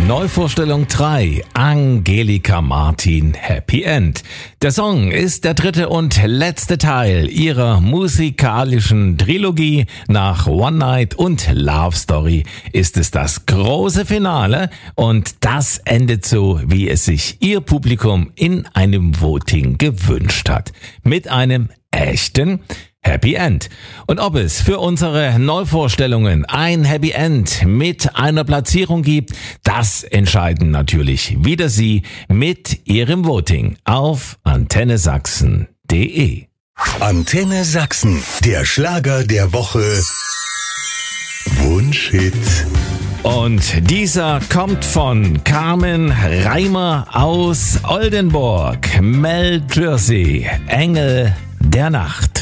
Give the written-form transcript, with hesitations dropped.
Neuvorstellung 3, Angelika Martin, Happy End. Der Song ist der dritte und letzte Teil ihrer musikalischen Trilogie. Nach One Night und Love Story ist es das große Finale und das endet so, wie es sich ihr Publikum in einem Voting gewünscht hat. Mit einem echten Happy End. Und ob es für unsere Neuvorstellungen ein Happy End mit einer Platzierung gibt, das entscheiden natürlich wieder Sie mit Ihrem Voting auf antennesachsen.de. Antenne Sachsen, der Schlager der Woche. Wunschhit. Und dieser kommt von Carmen Reimer aus Oldenburg, Mel Jersey, Engel der Nacht.